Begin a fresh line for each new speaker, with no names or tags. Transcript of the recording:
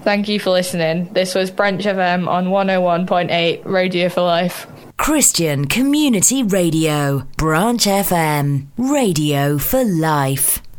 Thank you for listening. This was Branch FM on 101.8 Radio for Life.
Christian Community Radio, Branch FM, Radio for Life.